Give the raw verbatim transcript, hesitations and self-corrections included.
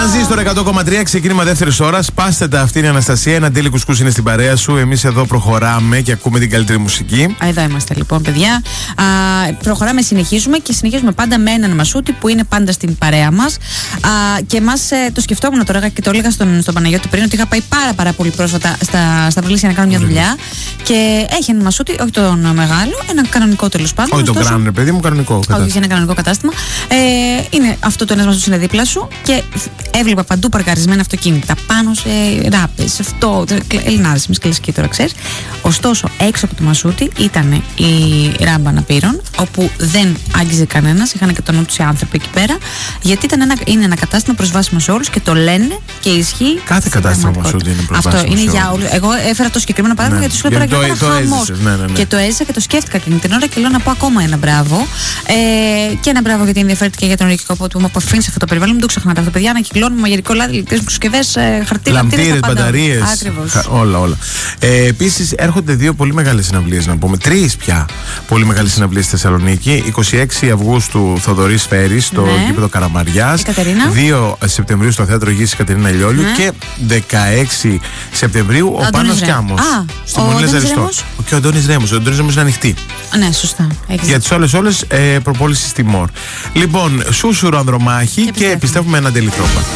Τρανζίστορ εκατό κόμμα τρία, ξεκίνημα δεύτερη ώρα. Πάστε τα, αυτή είναι η Αναστασία. Ένα τέλειο κουσκούς είναι στην παρέα σου. Εμείς εδώ προχωράμε και ακούμε την καλύτερη μουσική. Α, εδώ είμαστε λοιπόν, παιδιά. Α, προχωράμε, συνεχίζουμε και συνεχίζουμε πάντα με έναν Μασούτη που είναι πάντα στην παρέα μας. Και μας ε, το σκεφτόμουν τώρα και το έλεγα στον, στον Παναγιώτη πριν ότι είχα πάει πάρα, πάρα πολύ πρόσφατα στα, στα Βρυλίσια να κάνω μια δουλειά. Και έχει έναν Μασούτη, όχι τον μεγάλο, έναν κανονικό τέλος πάντων. Όχι τον Grand, ρε παιδί μου, κανονικό κατάστημα. Όχι, ένα κανονικό κατάστημα. Ε, είναι αυτό το ένα Μασούτη είναι δίπλα σου και έβλεπα παντού παρκαρισμένα αυτοκίνητα πάνω σε ράπες, αυτό. Ελληνάδες, εμείς κλασικοί τώρα, ξέρεις. Ωστόσο, έξω από το Μασούτη ήταν η ράμπα αναπήρων, όπου δεν άγγιζε κανένας. Είχαν και τον νου τους οι άνθρωποι εκεί πέρα, γιατί ήταν ένα, είναι ένα κατάστημα προσβάσιμο σε όλους και το λένε και ισχύει. Κάθε κατάστημα Μασούτη είναι προσβάσιμο. Αυτό είναι για όλους. Εγώ έφερα το συγκεκριμένο παράδειγμα, ναι, γιατί σου λέω τώρα και ένα χαμός. Ναι, ναι, ναι. Και το έζησα και το σκέφτηκα εκείνη την ώρα και λέω να πω ακόμα ένα μπράβο. Ε, και ένα μπράβο γιατί ενδιαφέρεται και για τον νοικικό που μου αποφύγει σε αυτό το περιβάλλον. Μην το ξεχνάτε αυτό, παιδιά, να κυκλώνουμε μαγειρικό λάδι, ηλεκτρικές συσκευές, χαρτί, λαμπτήρες, μπαταρίες. Όλα, όλα. Ε, Επίσης, έρχονται δύο πολύ μεγάλες συναυλίες, να πούμε. Τρεις πια πολύ μεγάλες συναυλίες στη Θεσσαλονίκη. είκοσι έξι Αυγούστου Θοδωρής Φέρης στο ναι. γήπεδο Καραμαριάς. δύο Σεπτεμβρίου στο Θέατρο Γης Κατερίνα Λιόλιου. Ναι. Και δεκαέξι Σεπτεμβρίου ο, ο Πάνος Κιάμος. Στη Μονή Αριστό. Και ο Αντώνης Ρέμος. Ο Αντώνης Ρέμος είναι ανοιχτή. Ναι, σωστά. Έχεις για τις όλες όλες ε, προπόληση στη Μορ. Λοιπόν, Σούσουρο Ανδρομάχη και, και πιστεύουμε έναν Τέλη Τρόπα.